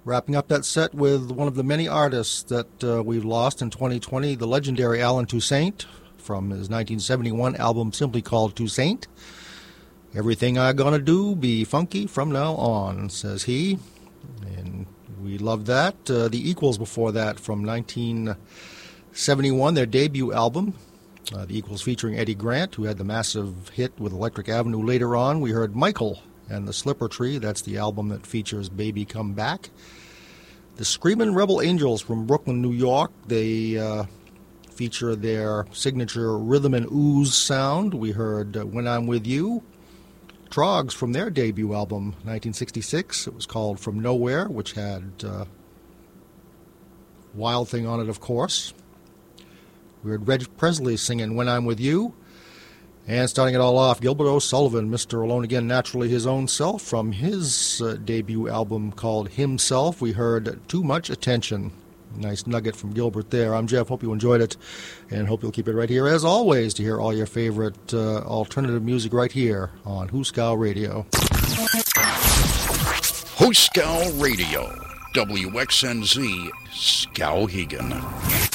Wrapping up that set with one of the many artists that we've lost in 2020, the legendary Allen Toussaint, from his 1971 album simply called Toussaint. Everything I gonna do be funky from now on, says he. And we love that. The Equals before that, from 1971, their debut album. The Equals featuring Eddie Grant, who had the massive hit with Electric Avenue later on. We heard Michael and the Slipper Tree. That's the album that features Baby Come Back. The Screamin' Rebel Angels from Brooklyn, New York. They feature their signature rhythm and ooze sound. We heard When I'm With You. Troggs from their debut album, 1966. It was called From Nowhere, which had Wild Thing on it, of course. We heard Reg Presley singing When I'm With You. And starting it all off, Gilbert O'Sullivan, Mr. Alone Again, Naturally His Own Self, from his debut album called Himself. We heard Too Much Attention. Nice nugget from Gilbert there. I'm Jeff. Hope you enjoyed it, and hope you'll keep it right here, as always, to hear all your favorite alternative music right here on Hooskow Radio. Hooskow Radio, WXNZ, Skowhegan.